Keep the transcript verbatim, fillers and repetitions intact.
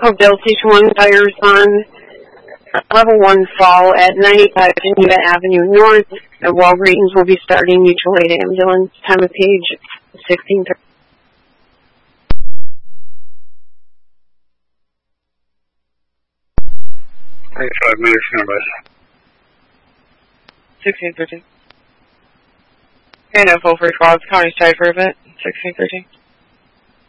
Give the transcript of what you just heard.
Hotel Station one, fire respond. Level one fall at ninety-five Geneva Avenue North. At Walgreens will be starting mutual aid ambulance. Time of page sixteen thirty. Five minutes nearby. Sixteen thirteen. And info for Schwab's County Cypher event. Sixteen thirteen.